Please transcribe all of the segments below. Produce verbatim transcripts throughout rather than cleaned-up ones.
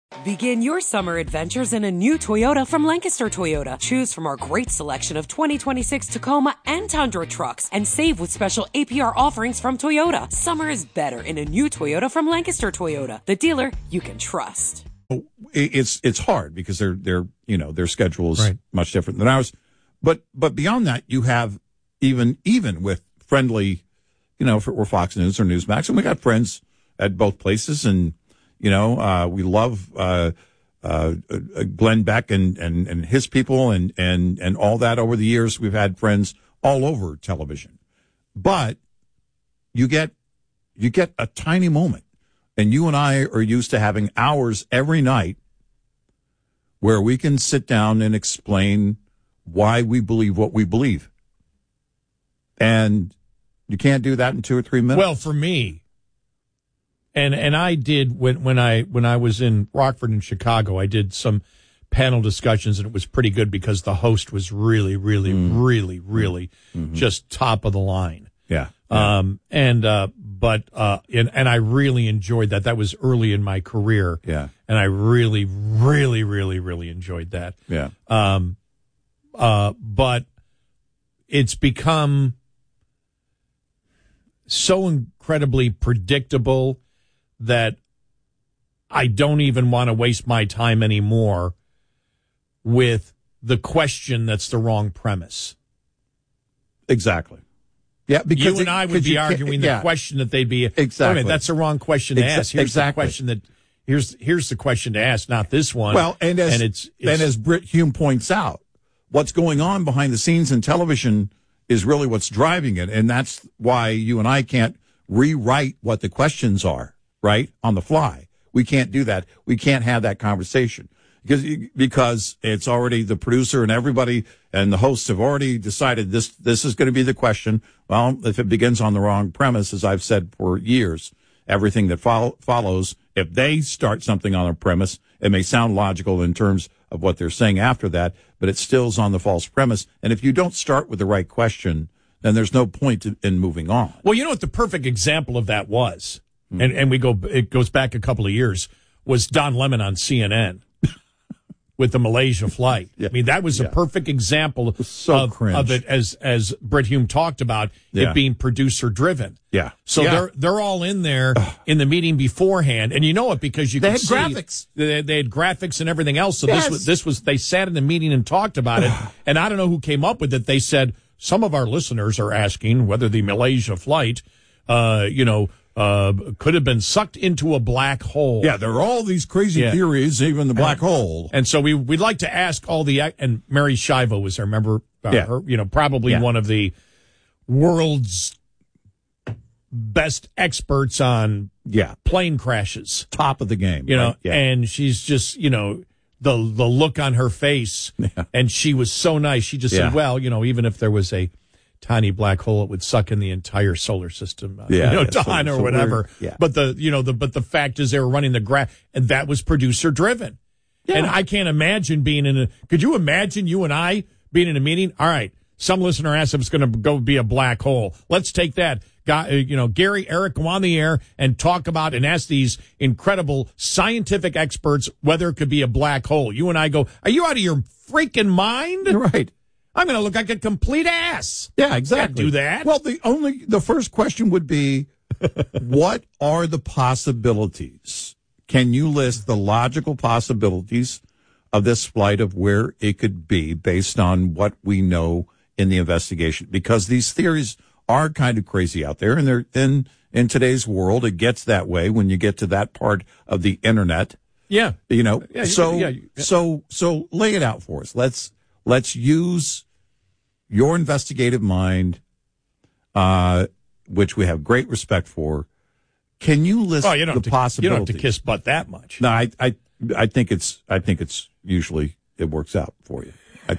Begin your summer adventures in a new Toyota from Lancaster Toyota. Choose from our great selection of twenty twenty-six Tacoma and Tundra trucks and save with special A P R offerings from Toyota. Summer is better in a new Toyota from Lancaster Toyota, the dealer you can trust. It's it's hard because their their you know their schedule is right. much different than ours. But but beyond that, you have even even with friendly, you know, for, or Fox News or Newsmax, and we got friends at both places, and you know, uh, we love uh, uh, Glenn Beck and, and, and his people and, and, and all that over the years. We've had friends all over television. But you get you get a tiny moment, and you and I are used to having hours every night where we can sit down and explain why we believe what we believe. And you can't do that in two or three minutes. Well, for me, And and I did when when I when I was in Rockford and Chicago, I did some panel discussions, and it was pretty good because the host was really, really, mm. really, really mm-hmm. just top of the line. Yeah. yeah. Um. And uh. But uh. And and I really enjoyed that. That was early in my career. Yeah. And I really, really, really, really enjoyed that. Yeah. Um. Uh. But it's become so incredibly predictable that I don't even want to waste my time anymore with the question that's the wrong premise. Exactly. Yeah, because you and it, I would be arguing the yeah. question that they'd be exactly. Wait a minute, that's the wrong question to Exa- ask. Here's exactly. the question that here's here's the question to ask, not this one. Well, and as and it's, it's and as Britt Hume points out, what's going on behind the scenes in television is really what's driving it, and that's why you and I can't rewrite what the questions are. Right? On the fly. We can't do that. We can't have that conversation because, because it's already the producer and everybody and the hosts have already decided this, this is going to be the question. Well, if it begins on the wrong premise, as I've said for years, everything that follow, follows, if they start something on a premise, it may sound logical in terms of what they're saying after that, but it still's on the false premise. And if you don't start with the right question, then there's no point in moving on. Well, you know what the perfect example of that was? And and we go it goes back a couple of years, was Don Lemon on C N N with the Malaysia flight. Yeah. I mean, that was yeah. a perfect example so of, of it as as Britt Hume talked about yeah. it being producer driven. Yeah. So yeah. they're they're all in there in the meeting beforehand, and you know it because you they can had see graphics. They, they had graphics and everything else. So yes. this was this was they sat in the meeting and talked about it. And I don't know who came up with it. They said some of our listeners are asking whether the Malaysia flight, uh, you know. Uh, could have been sucked into a black hole. Yeah, there are all these crazy yeah. theories, even the black and, hole. And so we, we'd like to ask all the, and Mary Shivo was there, remember, uh, yeah. her, you know, probably yeah. one of the world's best experts on yeah. plane crashes. Top of the game. You know, right? yeah. and she's just, you know, the the look on her face, yeah. and she was so nice. She just yeah. said, well, you know, even if there was a tiny black hole, it would suck in the entire solar system, uh, yeah, you know, yeah, Don so, or so whatever. Yeah. But the, you know, the, but the fact is they were running the graph, and that was producer driven. Yeah. And I can't imagine being in a, could you imagine you and I being in a meeting? All right. Some listener asked if it's going to go be a black hole. Let's take that. Got, you know, Gary, Eric, go on the air and talk about and ask these incredible scientific experts whether it could be a black hole. You and I go, are you out of your freaking mind? Right. I'm going to look like a complete ass. Yeah, exactly. Can't do that. Well, the only the first question would be, what are the possibilities? Can you list the logical possibilities of this flight of where it could be based on what we know in the investigation? Because these theories are kind of crazy out there, and they're in in today's world. It gets that way when you get to that part of the internet. Yeah, you know. Yeah, so yeah, yeah. so so lay it out for us. Let's. Let's use your investigative mind, uh, which we have great respect for. Can you list oh, you don't the to, possibilities? You don't have to kiss butt that much. No, I, I, I think it's, I think it's usually it works out for you. I,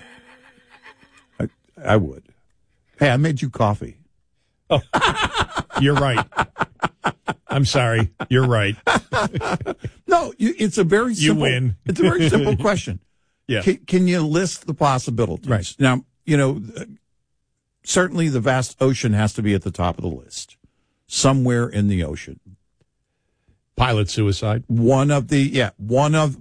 I, I would. Hey, I made you coffee. Oh, you're right. I'm sorry. You're right. No, you, it's a very simple, you win. It's a very simple question. Yeah. Can, can you list the possibilities? Right. Now, you know, certainly the vast ocean has to be at the top of the list. Somewhere in the ocean. Pilot suicide. One of the, yeah, one of